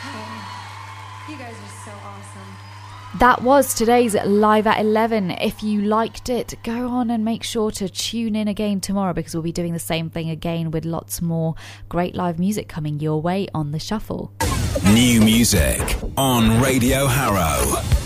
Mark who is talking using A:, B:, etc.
A: You guys are so awesome.
B: That was today's Live at 11. If you liked it, go on and make sure to tune in again tomorrow, because we'll be doing the same thing again with lots more great live music coming your way on The Shuffle.
C: New music on Radio Harrow.